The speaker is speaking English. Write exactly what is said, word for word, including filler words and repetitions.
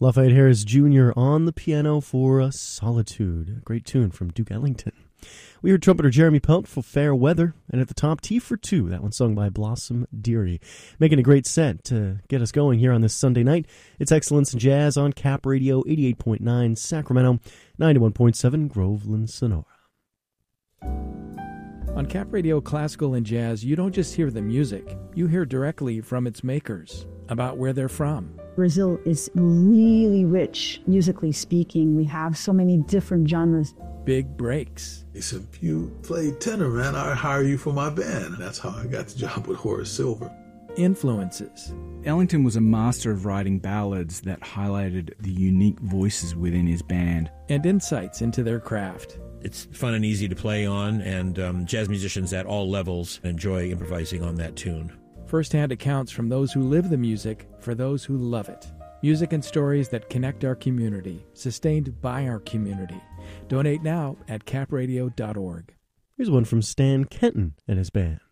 Lafayette Harris Junior on the piano for uh, Solitude, a great tune from Duke Ellington. We heard trumpeter Jeremy Pelt for Fair Weather, and at the top, Tea for Two, that one sung by Blossom Dearie. Making a great set to get us going here on this Sunday night. It's Excellence in Jazz on Cap Radio, eighty-eight point nine Sacramento, ninety-one point seven Groveland, Sonora. On Cap Radio Classical and Jazz, you don't just hear the music, you hear directly from its makers, about where they're from. Brazil is really rich, musically speaking. We have so many different genres. Big breaks. He said, if you play tenor, man, I'll hire you for my band. That's how I got the job with Horace Silver. Influences. Ellington was a master of writing ballads that highlighted the unique voices within his band. And insights into their craft. It's fun and easy to play on, and um, jazz musicians at all levels enjoy improvising on that tune. First-hand accounts from those who live the music for those who love it. Music and stories that connect our community, sustained by our community. Donate now at cap radio dot org. Here's one from Stan Kenton and his band.